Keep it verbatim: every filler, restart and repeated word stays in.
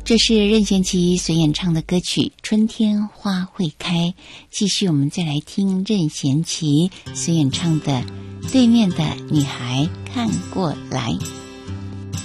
这是任贤齐所演唱的歌曲《春天花会开》。继续我们再来听任贤齐所演唱的《对面的女孩看过来》。